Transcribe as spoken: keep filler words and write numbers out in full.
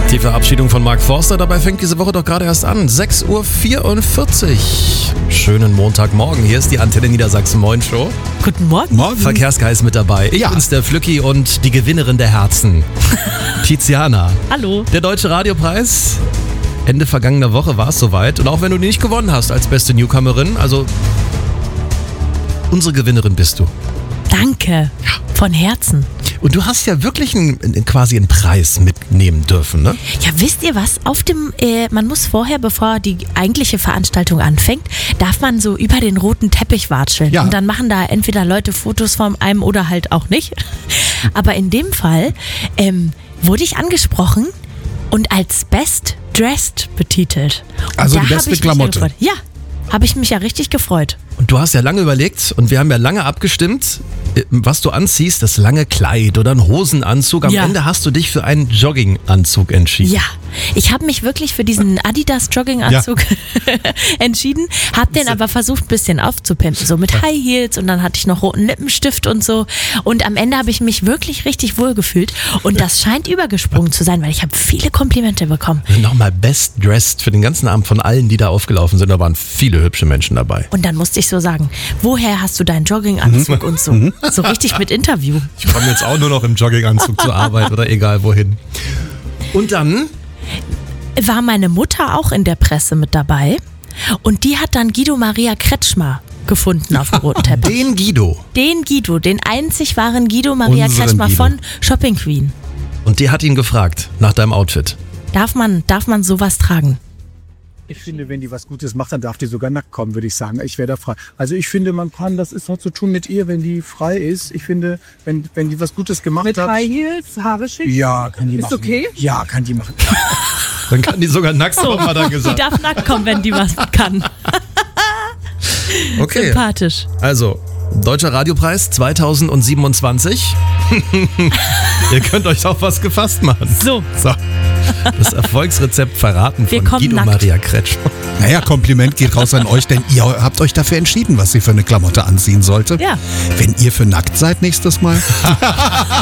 Die Verabschiedung von Mark Forster, dabei fängt diese Woche doch gerade erst an. sechs Uhr vierundvierzig. Schönen Montagmorgen. Hier ist die Antenne Niedersachsen Moin Show. Guten Morgen. Morgen. Verkehrsgeist mit dabei. Ich Ja. bin's, der Flücki und die Gewinnerin der Herzen. Tiziana. Hallo. Der Deutsche Radiopreis. Ende vergangener Woche war es soweit. Und auch wenn du nicht gewonnen hast als beste Newcomerin, also unsere Gewinnerin bist du. Danke. Von Herzen. Und du hast ja wirklich einen, quasi einen Preis mitnehmen dürfen, ne? Ja, wisst ihr was? Auf dem, äh, man muss vorher, bevor die eigentliche Veranstaltung anfängt, darf man so über den roten Teppich watscheln. Ja. Und dann machen da entweder Leute Fotos von einem oder halt auch nicht. Aber in dem Fall ähm, wurde ich angesprochen und als Best Dressed betitelt. Und Also da die hab beste ich mich ja Klamotte. gefreut. Ja, habe ich mich ja richtig gefreut. Und du hast ja lange überlegt und wir haben ja lange abgestimmt, was du anziehst, das lange Kleid oder ein Hosenanzug. Am Ja. Ende hast du dich für einen Jogginganzug entschieden. Ja, ich habe mich wirklich für diesen Adidas Jogginganzug entschieden, habe den aber versucht ein bisschen aufzupimpen, so mit High Heels und dann hatte ich noch roten Lippenstift und so und am Ende habe ich mich wirklich richtig wohl gefühlt und das scheint übergesprungen zu sein, weil ich habe viele Komplimente bekommen. Nochmal Best Dressed für den ganzen Abend von allen, die da aufgelaufen sind. Da waren viele hübsche Menschen dabei. Und dann musste ich so sagen, woher hast du deinen Jogginganzug und so. So richtig mit Interview. Ich komme jetzt auch nur noch im Jogginganzug zur Arbeit oder egal wohin. Und dann? War meine Mutter auch in der Presse mit dabei und die hat dann Guido Maria Kretschmer gefunden auf dem roten Teppich. Den Guido. Den Guido, den einzig wahren Guido Maria Unseren Kretschmer Guido. von Shopping Queen. Und der hat ihn gefragt nach deinem Outfit. Darf man, darf man sowas tragen? Ich finde, wenn die was Gutes macht, dann darf die sogar nackt kommen, würde ich sagen. Ich wäre da frei. Also ich finde, man kann, das ist auch zu tun mit ihr, wenn die frei ist. Ich finde, wenn, wenn die was Gutes gemacht Mit hat. High Heels, Haare schick? Ja, kann die Ist machen. okay? Ja, kann die machen. Dann kann die sogar nackt kommen, hat er Die gesagt. darf nackt kommen, wenn die was kann. Okay, Sympathisch. also Deutscher Radiopreis zweitausendsiebenundzwanzig. Ihr könnt euch auf was gefasst machen. So. So, das Erfolgsrezept verraten Wir von kommen Guido nackt. Maria Kretschmer. Naja, Kompliment geht raus an euch, denn ihr habt euch dafür entschieden, was sie für eine Klamotte anziehen sollte. Ja. Wenn ihr für nackt seid nächstes Mal.